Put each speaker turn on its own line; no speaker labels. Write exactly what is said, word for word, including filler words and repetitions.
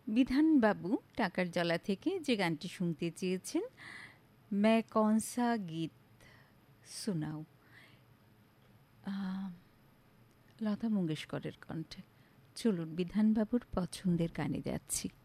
বিধানবাবু টাকার জলা থেকে যে গানটি শুনতে চেয়েছেন, मैं कौन सा गीत सुनाऊं, আহ, লতা মঙ্গেশকরের কণ্ঠে। চলুন বিধানবাবুর পছন্দের গানে যাচ্ছি।